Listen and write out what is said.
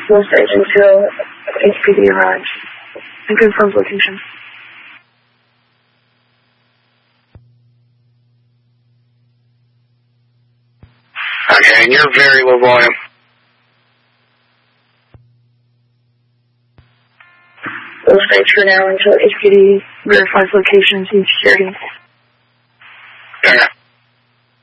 We'll stay until HPD arrives and confirms location. Okay, and you're very low volume. We'll stay true now until HPD verifies location and sees security.